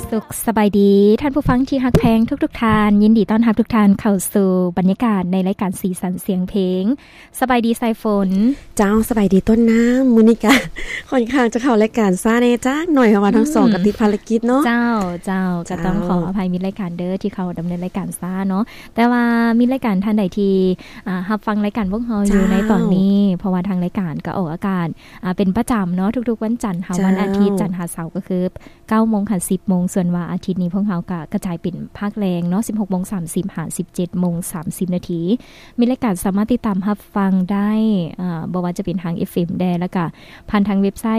สุขสบายดีท่านผู้ฟังที่ฮักแพงทุกท่านยินดีต้อนรับทุกท่านเข้าสู่บรรยากาศในรายการสีสันเสียงเพลงสบายดีสายฝนเจ้าสบายดีต้นน้ำมื้อนี้ก็ค่อนข้างจะเข้ารายการซ่าแน่จ้าหน่อยเพราะว่าทั้งสองก็ติดภารกิจเนาะเจ้าก็ต้องขออภัยมิตรรายการเด้อที่เขาดำเนินรายการซ่าเนาะแต่ว่ามีรายการท่านใดที่รับฟังรายการพวกเราอยู่ในตอนนี้เพราะว่าทางรายการก็ออกอากาศเป็นประจำเนาะทุกๆวันจันทร์ค่ะวันอาทิตย์จันทร์เสาร์ก็คือ 9:00 น. ถึง 10:00 น. ส่วนว่าอาทิตย์นี้พวกเราก็กระจายเป็นภาคแรงเนาะ 16:30 น. ถึง 17:30 น. มีรายการสามารถติดตามรับฟังได้บ่ว่าจะเป็นทาง FM ได้แล้วก็ผ่านทางเว็บไซต์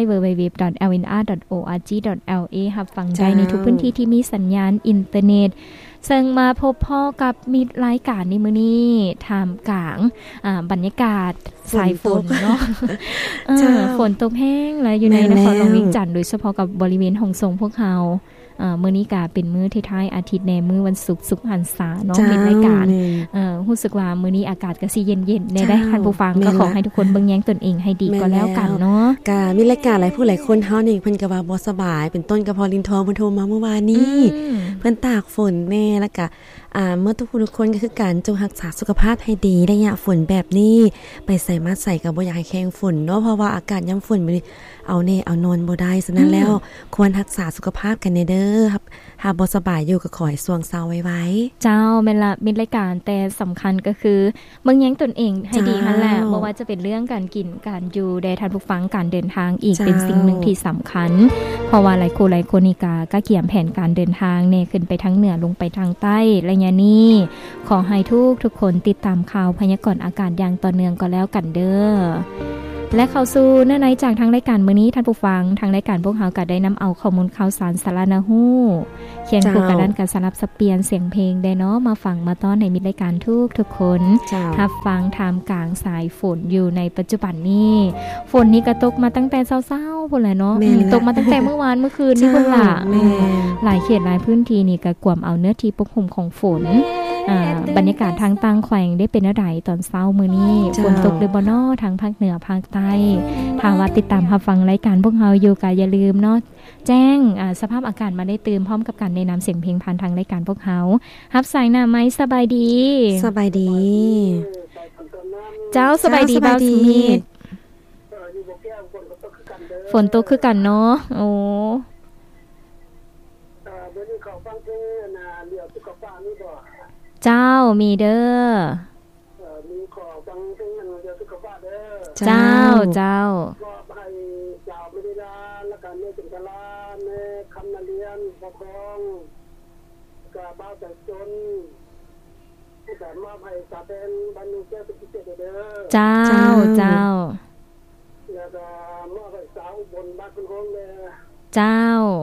www.lnr.org.la รับฟังได้ในทุกพื้นที่ที่มีสัญญาณอินเทอร์เน็ตซึ่งมาพบพ่อกับมีรายการในมื้อนี้ท่ามกลางบรรยากาศสายฝนเนาะฝนตกแห้งและอยู่ในนครหลวงเวียงจันทน์โดยเฉพาะกับบริเวณห้องส่งพวกเรามื้อนี้ก็เป็นมื้อท้ายๆอาทิตย์ในมื้อวันศุกร์สุขหันษาเนาะมีรายการรู้สึกว่ามื้อนี้อากาศก็สิเย็นๆได้ท่านผู้ฟังก็ขอให้ทุกคนเบิ่งแยงตนเองให้ดีก็แล้วกันเนาะก็มีรายการหลายผู้หลายคนเฮานี่เพิ่นก็ว่าบ่สบายเป็นต้นกระเพาะลิ้นทองเพิ่นโทรมาเมื่อวานนี้เพิ่นตากฝนแน่แล้วก็เมื่อทุกคนก็คือการจงรักษาสุขภาพให้ดีระยะฝนแบบนี้ไปใส่มาใส่ก็บ่อยากให้แข็งฝนเนาะเพราะว่าอากาศยามฝนมื้อเอาแน่เอานอนบ่ได้ฉะนั้นแล้วควรรักษาสุขภาพกันเด้อครับหากบ่สบายอยู่ก็ขอให้สวงเซาไว้เจ้าแม่นละมีรายการแต่สำคัญก็คือเบิ่งแยงตนเองให้ดีนั่นแหละบ่ว่าจะเป็นเรื่องการกินการอยู่ได้ท่านผู้ฟังการเดินทางอีกเป็นสิ่งหนึ่งที่สำคัญเพราะว่าหลายคนนี่ก็เกี่ยมแผนการเดินทางแน่ขึ้นไปทางเหนือลงไปทางใต้ระยะนี้ขอให้ทุกคนติดตามข่าวพยากรณ์อากาศอย่างต่อเนื่องก็แล้วกันเด้อและเข้าสู่เนื้อในจากทางรายการมื้อนี้ท่านผู้ฟังทางรายการพวกเฮาก็ได้นำเอาข้อมูลข่าวสารสาระนะฮู้เขียนคู่กันด้านการสลับสับเปลี่ยนเสียงเพลงได้เนาะมาฟังมาต้อนให้มิตรรายการทุกคนรับฟังท่ามกลางสายฝนอยู่ในปัจจุบันนี้ฝนนี้ก็ตกมาตั้งแต่เช้าๆพุ่นแหละเนาะตกมาตั้งแต่เมื่อวานเมื่อคืนนี่พุ่นล่ะหลายเขตหลายพื้นที่นี่ก็กวมเอาเนื้อที่ปกคลุมของฝนบรรยากาศทางต่างแขวงได้เป็นอะไรตอนเช้ามื้อนี้ฝนตกหรือบ่เนาะทางภาคเหนือภาคใต้ถ้าว่าติดตามรับฟังรายการพวกเราอยู่ก็อย่าลืมเนาะแจ้งสภาพอากาศมาได้ตื่นพร้อมกับการแนะนำเสียงเพลงผ่านทางรายการพวกเรารับสายหน้าไม้สบายดีสบายดีเจ้าสบายดีบ่าวสมิทฝนตกคือกันเนาะโอ้เจ้ามีเด้อมีขอฟังเพลงมันเดียวสุขภาพเด้อเจ้าก็ให้เจ้าไม่ได้ลาและการเมื่อถึงกะลาแม่คำนาเรียนปกครองกะบ้าแต่จนที่แต่มอบให้สาเป็นบรรลุแก้วเป็นพิเศษเด้อเจ้าแล้วก็มอบให้สาวบนบ้านคุณห้องเลยเจ้า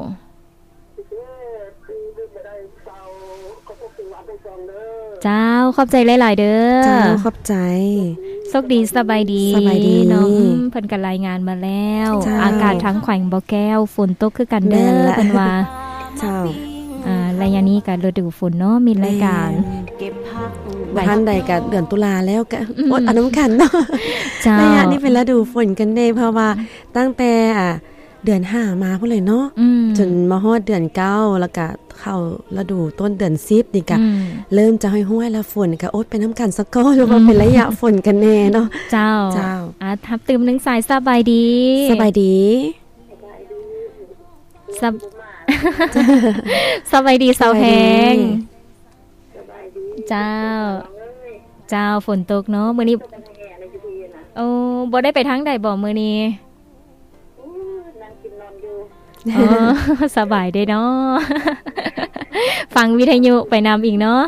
เจ้าขอบใจหลายๆเด้อเจ้าขอบใจโชคดีสบายดีเนาะเพิ่นก็รายงานมาแล้วอากาศทั้งแขวงบ่อแก้วฝนตกคือกันเด้อเพิ่นว่าเจ้าระยะนี้ก็ฤดูฝนเนาะมีรายการเก็บผักท่านใดก็เดือนตุลาแล้วก็อดเอาน้ำกันเนาะระยะนี้เป็นฤดูฝนกันเด้เพราะว่าตั้งแต่เดือน5มาพุ่นเลยเนาะจนมาฮอดเดือน9แล้วก็เข้าฤดูต้นเดือน10นี่ก็เริ่มจะห้อยๆแล้วฝนก็อดไปน้ำกันสักก้อนเพราะเป็นระยะฝนกันแน่เนาะเจ้าทับตื่มนึงสายสบายดีสบายดีสบายดีเสาแหงเจ้าฝนตกเนาะมื้อนี้โอ้บ่ได้ไปทางใดบ่มื้อนี้สบายได้เนาะฟังวิทยุไปนำอีกเนาะ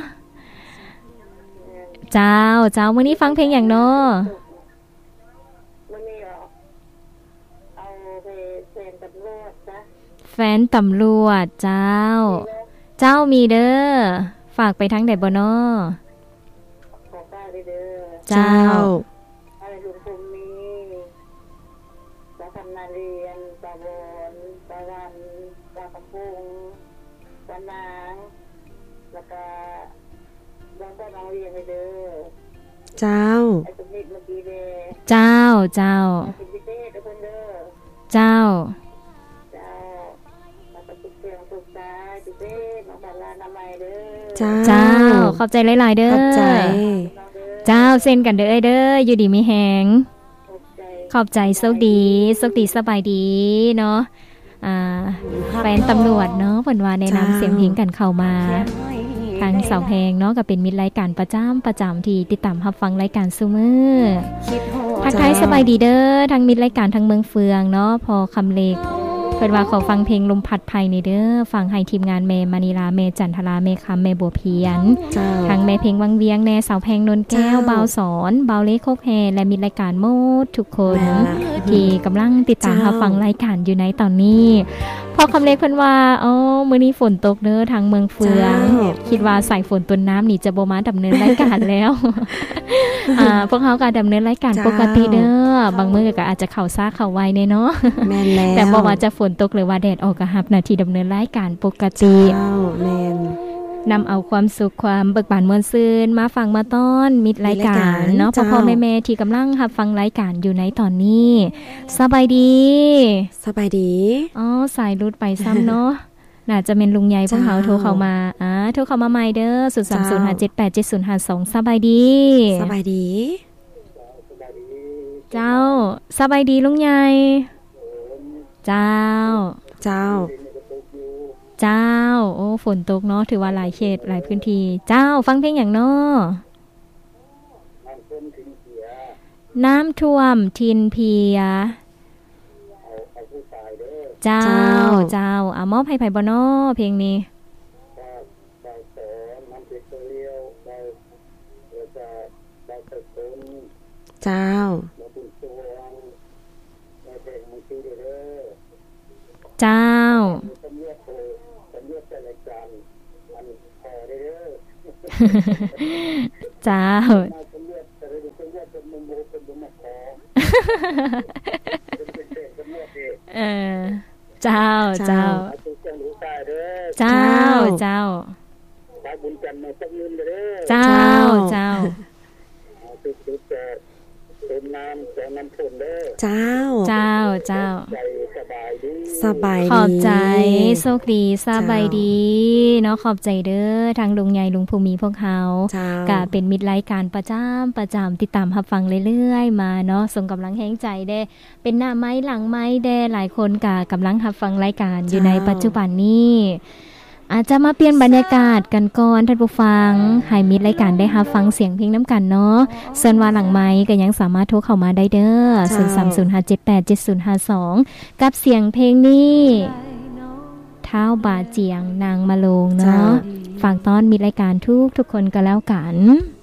เจ้ามื้อนี้ฟังเพลงอย่างเนาะมื้อนี้เอาไปแฟนตำรวจจ้ะแฟนตำรวจเจ้ามีเด้อฝากไปทางใดบ่เนาะขอป้าเด้อเจ้าอะไรลุงภูมิสาคำนาเรียนตะวันตะวันตะกำพุงตะนางแล้วก็บ้านตะนางเรียนเด้อเจ้าไอ้สมนิดเมื่อกี้เด้เจ้าเป็นพิเศษเด้อเพิ่นเด้อเจ้ามาตะกุเสียงสุขใจจุเบ้มาบาลานามัยเด้อเจ้าขอบใจหลายๆเด้อขอบใจเจ้าเซ็นกันเด้อเด้ออยู่ดีมีแหงขอบใจโชคดีสบายดีเนาะแฟนตำรวจเนาะเพิ่นว่าแนะนำเสียงเพลงกันเข้ามาทางเสาแพงเนาะก็เป็นมิตรรายการประจำที่ติดตามรับฟังรายการซุมื้อทักทายสบายดีเด้อทั้งมิตรรายการทั้งเมืองเฟืองเนาะพอคำเล็กเพิ่นว่าขอฟังเพลงลมพัดไผ่นี่เด้อฟังให้ทีมงานแม่มานิลาแม่จันทราแม่คำแม่บัวเพียนทั้งแม่เพลงวังเวียงแน่สาวแพงนนแก้วบ่าวสอนบ่าวเล็กโคกแฮและมิตรรายการโมดทุกคนที่กำลังติดตามรับฟังรายการอยู่ในตอนนี้พอคำเล็กเพิ่นว่ามื้อนี้ฝนตกเด้อทางเมืองเฟืองคิดว่าสายฝนต้นน้ำนี่จะบ่มาดำเนินรายการแล้วพวกเฮาก็ดำเนินรายการปกติเด้อบางมื้อก็อาจจะเข้าซ่าเข้าไวแน่เนาะแม่นแล้วแต่บ่ว่าจะฝนตกหรือว่าแดดออกก็รับหน้าที่ดำเนินรายการปกติแม่นนำเอาความสุขความเบิกบานม่วนซื่นมาฟังมาต้อนมิตรรายการเนาะพ่อๆแม่ๆที่กำลังรับฟังรายการอยู่ในตอนนี้สบายดีสายรุดไปซ้ำเนาะน่าจะเป็นลุงใหญ่พวกเขาโทรเข้ามาโทรเข้ามาใหม่เด้อ030578052สบายดีเจ้าสบายดีลุงใหญ่เจ้าโอ้ฝนตกเนาะถือว่าหลายเขตหลายพื้นที่เจ้าฟังเพลงอย่างเนาะน้ำท่วมทินเพียเจ้ามอบให้ไผบ่น้อเพลงนี้เจ้าเจ้าเจ้าสบายดีขอบใจโชคดีสบายดีเนาะขอบใจเด้อทางลุงใหญ่ลุงภูมิพวกเขาก็เป็นมิตรรายการประจำติดตามรับฟังเรื่อยๆมาเนาะส่งกำลังแห่งใจเด้เป็นหน้าไม้หลังไม้เด้หลายคนก็กำลังรับฟังรายการอยู่ในปัจจุบันนี้อาจจะมาเปลี่ยนบรรยากาศกันก่อนท่านผู้ฟังให้มิตรรายการได้รับฟังเสียงเพลงน้ำกันเนาะส่วนว่าหลังไมค์ก็ยังสามารถโทรเข้ามาได้เด้อ030578052กับเสียงเพลงนี้เท้าบาเจียงนางมะโลงเนาะฝากต้อนมิตรรายการทุกคนก็แล้วกัน